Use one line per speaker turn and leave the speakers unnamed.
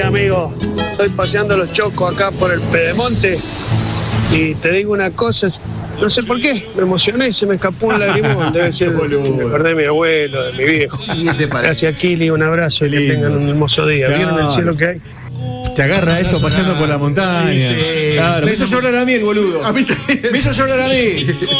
amigo. Estoy paseando los chocos acá por el Pedemonte y te digo una cosa, no sé por qué, me emocioné y se me escapó un lagrimón. Debe ser, me acordé de mi abuelo, de mi viejo. Gracias, Kili, un abrazo y que tengan un hermoso día. ¿Vieron el cielo que hay?
Te agarra esto paseando por la montaña.
Sí.
Claro, me hizo llorar a mí el boludo.
A mí también.
Me hizo llorar a mí.